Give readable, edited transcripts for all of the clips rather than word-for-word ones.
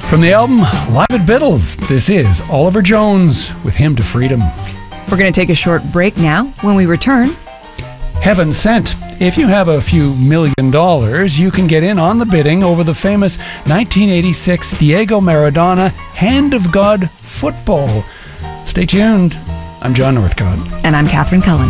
From the album Live at Biddle's, this is Oliver Jones with Hymn to Freedom. We're going to take a short break now. When we return, Heaven Sent. If you have a few $1 million, you can get in on the bidding over the famous 1986 Diego Maradona Hand of God football. Stay tuned. I'm John Northcott. and I'm Catherine Cullen.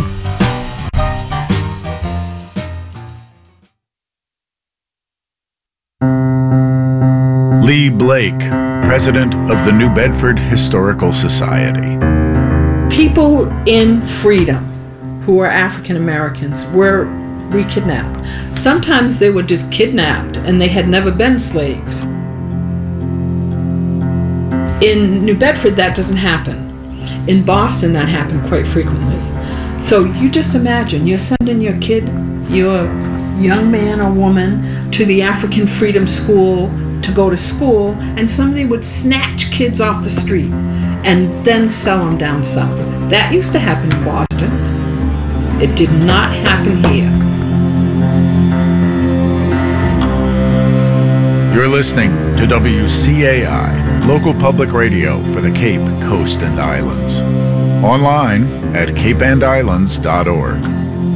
Lee Blake, president of the New Bedford Historical Society. People in freedom who are African Americans were re-kidnapped. Sometimes they were just kidnapped and they had never been slaves. In New Bedford, that doesn't happen. In Boston, that happened quite frequently. So you just imagine, you're sending your kid, your young man or woman, to the African Freedom School to go to school, and somebody would snatch kids off the street and then sell them down south. That used to happen in Boston. It did not happen here. You're listening to WCAI, local public radio for the Cape, Coast, and Islands. Online at capeandislands.org.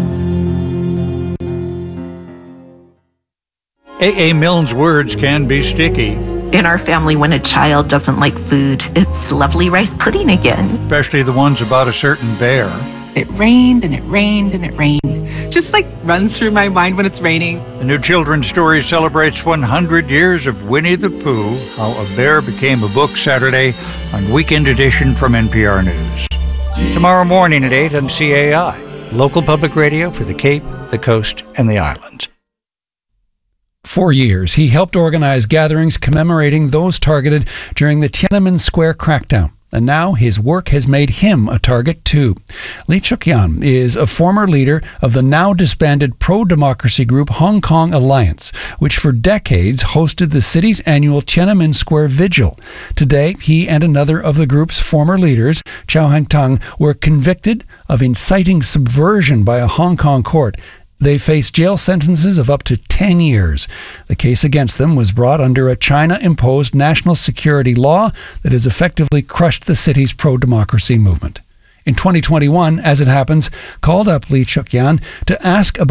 A.A. Milne's words can be sticky, In our family, when a child doesn't like food, it's lovely rice pudding again. especially the ones about a certain bear. It rained and it rained and it rained. Just like runs through my mind when it's raining. The new children's story celebrates 100 years of Winnie the Pooh, How a Bear Became a Book, Saturday on Weekend Edition from NPR News. Tomorrow morning at 8 on CAI, local public radio for the Cape, the Coast, and the Islands. For years, he helped organize gatherings commemorating those targeted during the Tiananmen Square crackdown. And now his work has made him a target too. Lee Chuk-yan is a former leader of the now disbanded pro-democracy group Hong Kong Alliance, which for decades hosted the city's annual Tiananmen Square Vigil. Today, he and another of the group's former leaders, Chow Hang-tung, were convicted of inciting subversion by a Hong Kong court. They face jail sentences of up to 10 years. The case against them was brought under a China-imposed national security law that has effectively crushed the city's pro-democracy movement. In 2021, as it happens, called up Lee Chuk-yan to ask about